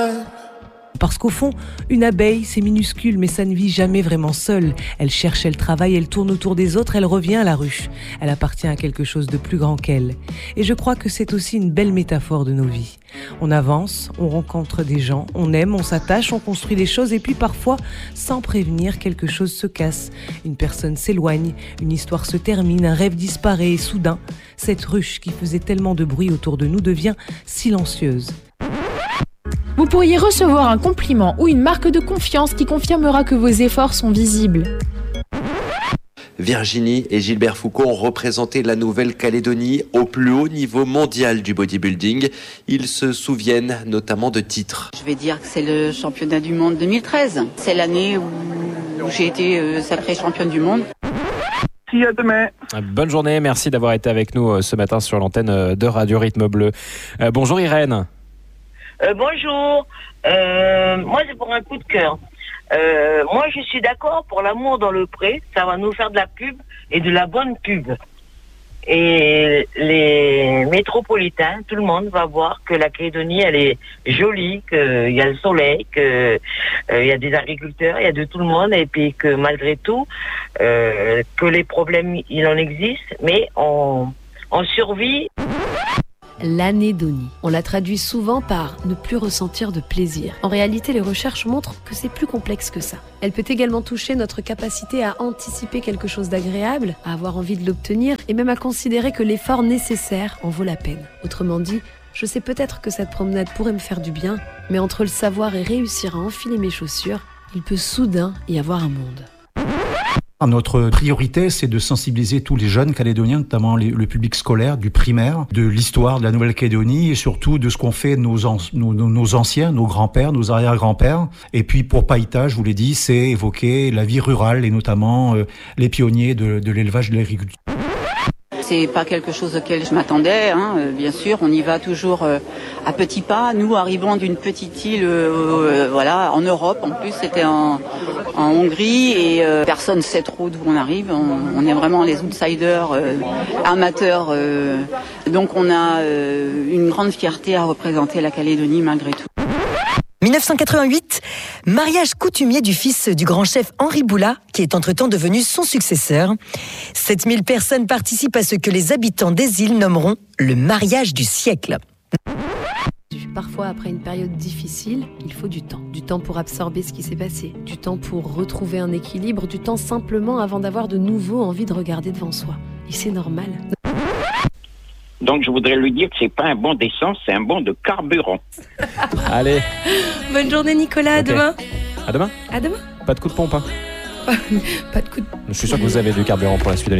Parce qu'au fond, une abeille, c'est minuscule, mais ça ne vit jamais vraiment seule. Elle cherche, elle travaille, elle tourne autour des autres, elle revient à la ruche. Elle appartient à quelque chose de plus grand qu'elle. Et je crois que c'est aussi une belle métaphore de nos vies. On avance, on rencontre des gens, on aime, on s'attache, on construit des choses, et puis parfois, sans prévenir, quelque chose se casse. Une personne s'éloigne, une histoire se termine, un rêve disparaît, et soudain, cette ruche qui faisait tellement de bruit autour de nous devient silencieuse. Vous pourriez recevoir un compliment ou une marque de confiance qui confirmera que vos efforts sont visibles. Virginie et Gilbert Foucault ont représenté la Nouvelle-Calédonie au plus haut niveau mondial du bodybuilding. Ils se souviennent notamment de titres. Je vais dire que c'est le championnat du monde 2013. C'est l'année où j'ai été sacrée championne du monde. À demain. Bonne journée, merci d'avoir été avec nous ce matin sur l'antenne de Radio Rythme Bleu. Bonjour Irène. Bonjour, moi c'est pour un coup de cœur. Moi je suis d'accord pour l'amour dans le pré, ça va nous faire de la pub et de la bonne pub. Et les métropolitains, tout le monde va voir que la Calédonie elle est jolie, qu'il y a le soleil, qu'il y a des agriculteurs, il y a de tout le monde, et puis que malgré tout, que les problèmes il en existe, mais on survit. L'anédonie. On la traduit souvent par ne plus ressentir de plaisir. En réalité, les recherches montrent que c'est plus complexe que ça. Elle peut également toucher notre capacité à anticiper quelque chose d'agréable, à avoir envie de l'obtenir et même à considérer que l'effort nécessaire en vaut la peine. Autrement dit, je sais peut-être que cette promenade pourrait me faire du bien, mais entre le savoir et réussir à enfiler mes chaussures, il peut soudain y avoir un monde. Notre priorité, c'est de sensibiliser tous les jeunes Calédoniens, notamment le public scolaire, du primaire, de l'histoire de la Nouvelle-Calédonie et surtout de ce qu'ont fait nos anciens, nos grands-pères, nos arrière-grands-pères. Et puis pour Païta, je vous l'ai dit, c'est évoquer la vie rurale et notamment les pionniers de l'élevage et de l'agriculture. C'est pas quelque chose auquel je m'attendais, bien sûr, on y va toujours à petits pas. Nous, arrivons d'une petite île, en Europe, en plus c'était en Hongrie, et personne ne sait trop d'où on arrive. On est vraiment les outsiders, amateurs. Donc on a une grande fierté à représenter la Calédonie malgré tout. 1988, mariage coutumier du fils du grand chef Henri Boula, qui est entre-temps devenu son successeur. 7000 personnes participent à ce que les habitants des îles nommeront le mariage du siècle. Parfois, après une période difficile, il faut du temps. Du temps pour absorber ce qui s'est passé, du temps pour retrouver un équilibre, du temps simplement avant d'avoir de nouveau envie de regarder devant soi. Et c'est normal. Donc je voudrais lui dire que c'est pas un bon d'essence, c'est un bon de carburant. Allez. Bonne journée Nicolas, à demain. À demain. À demain. Pas de coup de pompe, hein. Pas de coup de... Je suis sûr que vous avez du carburant pour la suite de